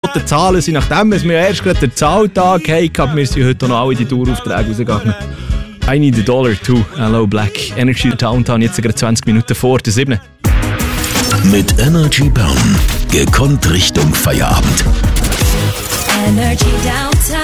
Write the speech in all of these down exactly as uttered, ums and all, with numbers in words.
roten Zahlen sind, nachdem wir ja erst gerade den Zahltag hatten, wir sind heute noch alle die Touraufträge rausgegangen. I need a dollar too. Hello Black. Energy Downtown, jetzt gerade zwanzig Minuten vor der sieben. Mit Energy Bern. Gekonnt Richtung Feierabend. Energy Downtown.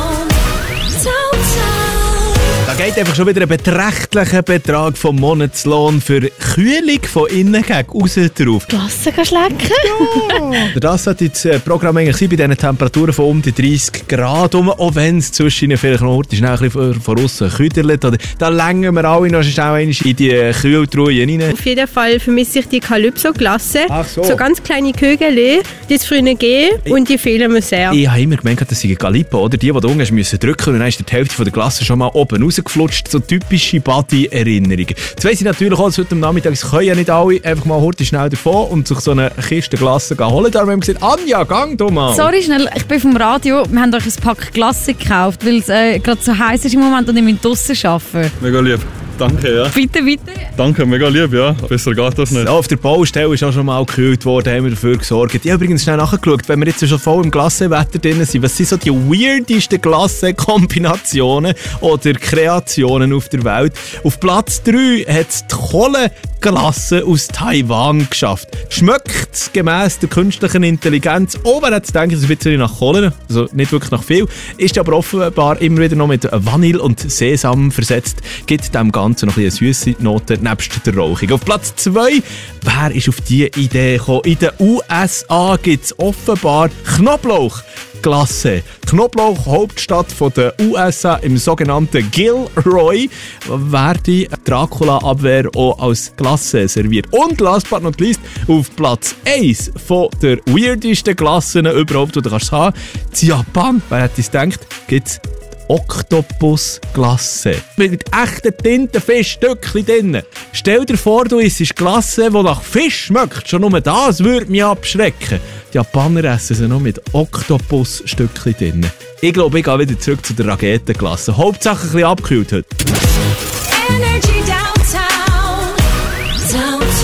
Da geht einfach schon wieder ein beträchtlicher Betrag vom Monatslohn für Kühlung von innen gegen außen drauf. Klasse schlecken. Ja. Das sollte das Programm eigentlich sein bei diesen Temperaturen von um die dreißig Grad rum, auch wenn es zwischen ihnen vielleicht noch schnell ein bisschen von außen küdert. Da längen wir alle noch schnell in die Kühltruhe rein. Auf jeden Fall vermisse ich die Calypso-Glasse. Ach so. So ganz kleine Kügel, die es früher gegeben und die fehlen mir sehr. Ich habe immer gemeint, das sei Gallipo, oder? Die, die du unten müssen drücken und dann ist die Hälfte von der Glasse schon mal oben rausgeflutscht. So typische Body-Erinnerungen. Jetzt weiss ich natürlich auch, dass heute am Nachmittag es können ja nicht alle einfach mal heute schnell davon und sich so eine Kiste Glasse holen. Darum haben wir gesagt, Anja, gang du mal. Sorry, schnell, ich bin vom Radio. Wir haben euch ein Pack Glasse gekauft, weil es äh, gerade so heiß ist im Moment und ich muss draussen arbeiten. Mega lieb. Danke, ja. Bitte, bitte. Danke, mega lieb, ja. Besser geht das nicht. So, auf der Baustelle ist auch schon mal gekühlt worden, haben wir dafür gesorgt. Ich habe übrigens schnell nachgeschaut, wenn wir jetzt schon voll im Glassewetter drin sind, was sind so die weirdesten Glasse-Kombinationen oder Kreationen auf der Welt? Auf Platz drei hat es die Kohlenglasse aus Taiwan geschafft. Schmeckt es gemäss der künstlichen Intelligenz, auch wenn jetzt denkt, es ist ein bisschen nach Kohle, also nicht wirklich nach viel, ist aber offenbar immer wieder noch mit Vanille und Sesam versetzt, gibt dem Ganze noch ein bisschen süße Noten nebst der Rauchung. Auf Platz zwei, wer ist auf diese Idee gekommen? In den U S A gibt es offenbar Knoblauchglasse. Knoblauch, Hauptstadt der U S A im sogenannten Gilroy, werde Dracula-Abwehr auch als Glasse serviert. Und last but not least, auf Platz eins von der weirdesten Glassen überhaupt, die du kannst haben, in Japan, wer hätte es gedacht, gibt es Oktopusglasse. Mit echten Tintenfischstückchen drin. Stell dir vor, du isst Glasse, die nach Fisch schmeckt. Schon nur das würde mich abschrecken. Die Japaner essen sie noch mit Oktopusstückchen drin. Ich glaube, ich gehe wieder zurück zu der Ragetenglasse. Hauptsache ein bisschen abgekühlt heute. Energy Downtown.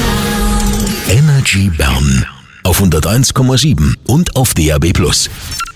Downtown. Energy Bern. Auf hunderteins Komma sieben und auf D A B plus.